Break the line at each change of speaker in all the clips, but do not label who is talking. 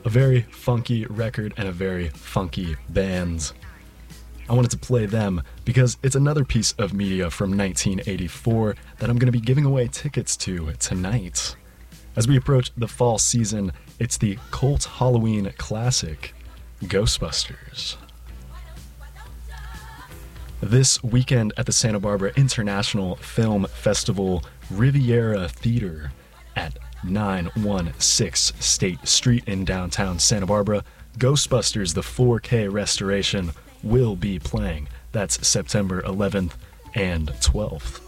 A very funky record and a very funky band. I wanted to play them because it's another piece of media from 1984 that I'm going to be giving away tickets to tonight. As we approach the fall season, it's the cult Halloween classic, Ghostbusters. This weekend at the Santa Barbara International Film Festival, Riviera Theater at 916 State Street in downtown Santa Barbara, Ghostbusters, the 4K restoration, will be playing. That's September 11th and 12th.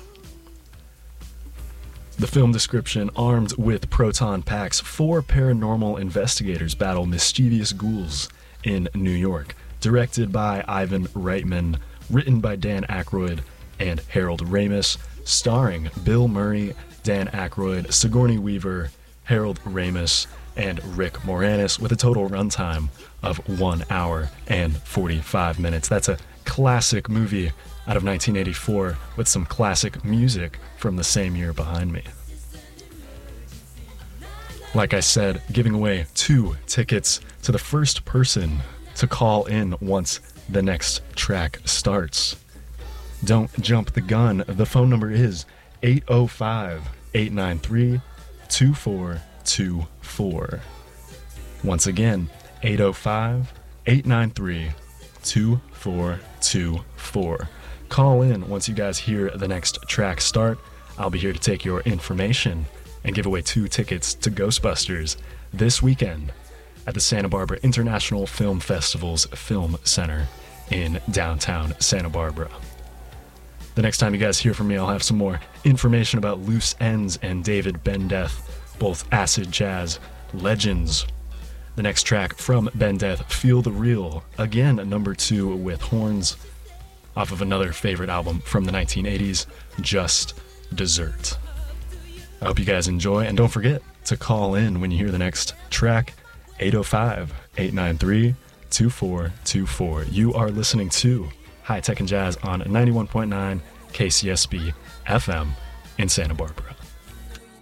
The film description: armed with proton packs, 4 paranormal investigators battle mischievous ghouls in New York. Directed by Ivan Reitman, written by Dan Aykroyd and Harold Ramis, starring Bill Murray, Dan Aykroyd, Sigourney Weaver, Harold Ramis, and Rick Moranis, with a total runtime of 1 hour and 45 minutes. That's a classic movie out of 1984 with some classic music from the same year behind me. Like I said, giving away 2 tickets to the first person to call in once the next track starts. Don't jump the gun. The phone number is 805-893-2424. Once again, 805-893-2424. Call in once you guys hear the next track start. I'll be here to take your information and give away 2 tickets to Ghostbusters this weekend at the Santa Barbara International Film Festival's Film Center in downtown Santa Barbara. The next time you guys hear from me, I'll have some more information about Loose Ends and David Bendeth, both acid jazz legends. The next track from Bendeth, Feel the Real, again number 2 with horns, off of another favorite album from the 1980s, Just Dessert. I hope you guys enjoy, and don't forget to call in when you hear the next track, 805-893-2424. You are listening to High Tech and Jazz on 91.9 KCSB FM in Santa Barbara.